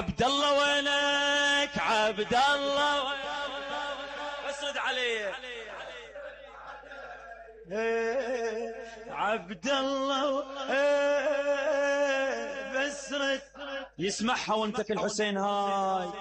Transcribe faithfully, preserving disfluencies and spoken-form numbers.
عبد الله وينك عبد الله وينك اسرد عليه عبد الله بسرد يسمعها وانت كل حسين هاي